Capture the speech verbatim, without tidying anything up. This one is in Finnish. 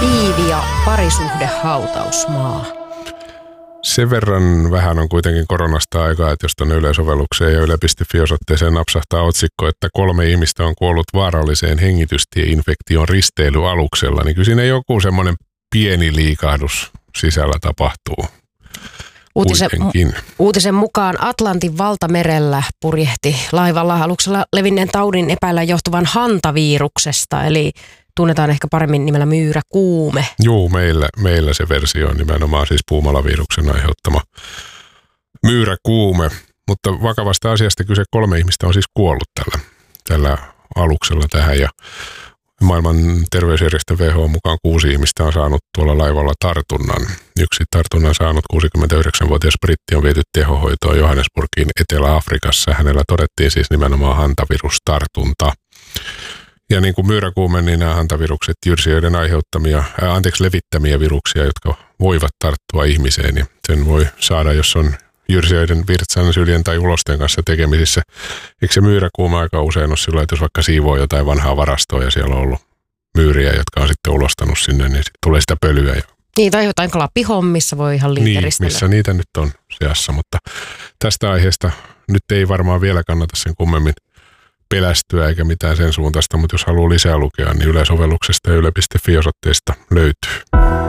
Piivi ja parisuhdehautausmaa. Sen verran vähän on kuitenkin koronasta aikaa, että jos tuonne Yle-sovellukseen ja yle piste fi-osoitteeseen napsahtaa otsikko, että kolme ihmistä on kuollut vaaralliseen hengitystieinfektion risteilyaluksella, niin kyllä siinä joku semmoinen pieni liikahdus sisällä tapahtuu. Uutisen, uutisen mukaan Atlantin valtamerellä purjehti laivalla aluksella levinneen taudin epäillään johtuvan hantaviruksesta, eli tunnetaan ehkä paremmin nimellä myyräkuume. Joo, meillä, meillä se versio on nimenomaan siis puumalaviruksen aiheuttama myyräkuume, mutta vakavasta asiasta kyse, kolme ihmistä on siis kuollut tällä, tällä aluksella tähän ja maailman terveysjärjestö W H O mukaan kuusi ihmistä on saanut tuolla laivalla tartunnan. Yksi tartunnan saanut kuusikymmentäyhdeksänvuotias britti on viety tehohoitoon Johannesburgiin Etelä-Afrikassa. Hänellä todettiin siis nimenomaan hantavirustartunta. Ja niin kuin myyräkuume, niin nämä hantavirukset, jyrsijöiden aiheuttamia, ää, anteeksi, levittämiä viruksia, jotka voivat tarttua ihmiseen, niin sen voi saada, jos on jyrsijöiden, virtsan, syljen tai ulosten kanssa tekemisissä. Eikö se myyräkuume aika usein ole sillä, että jos vaikka siivoo jotain vanhaa varastoa ja siellä on ollut myyriä, jotka on sitten ulostanut sinne, niin sitten tulee sitä pölyä. Niin, tai jotain klapihommissa voi ihan liiteristellä. Niin, missä niitä nyt on seassa, mutta tästä aiheesta nyt ei varmaan vielä kannata sen kummemmin pelästyä eikä mitään sen suuntaista, mutta jos haluaa lisää lukea, niin Yle-sovelluksesta ja yle piste fi-osoitteesta löytyy.